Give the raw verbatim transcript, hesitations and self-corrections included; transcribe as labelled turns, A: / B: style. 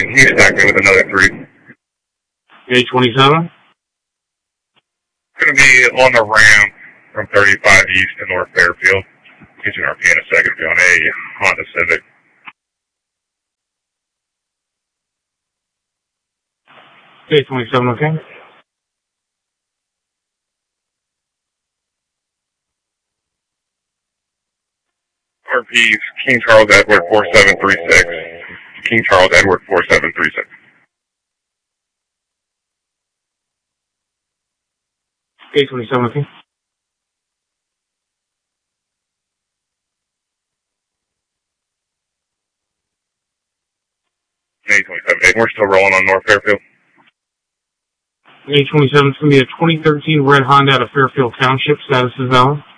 A: can you stack me with another three?
B: A twenty-seven?
A: It's going to be on the ramp from thirty-five East to North Fairfield. Get you an R P in a second on a Honda Civic.
B: A twenty-seven, okay.
A: R P's King Charles Edward four seven three six. King Charles Edward four seven three six.
B: A twenty-seven, okay.
A: A twenty-seven, we're still rolling on North Fairfield.
B: A twenty-seven is going to be a twenty thirteen red Honda out of Fairfield Township. Status is valid.